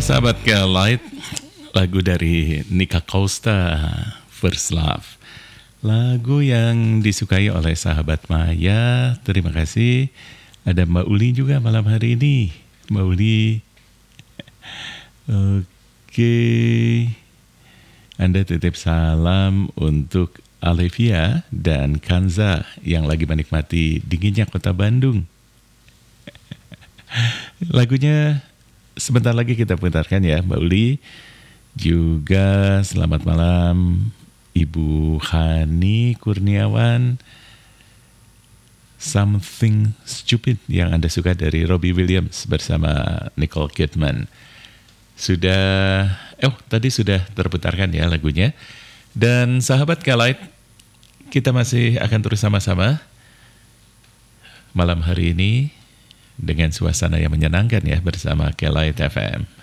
sahabat Light, lagu dari Nika Costa, First Love. Lagu yang disukai oleh sahabat Maya. Terima kasih. Ada Mbak Uli juga malam hari ini. Mbak Uli, oke. Anda titip salam untuk Alevia dan Kanza yang lagi menikmati dinginnya kota Bandung. Lagunya sebentar lagi kita putarkan ya Mbak Uli. Juga selamat malam Ibu Hani Kurniawan. Something Stupid yang Anda suka dari Robbie Williams bersama Nicole Kidman. Tadi sudah terputarkan ya lagunya. Dan sahabat K-Light, kita masih akan terus sama-sama malam hari ini dengan suasana yang menyenangkan ya bersama K-Light FM.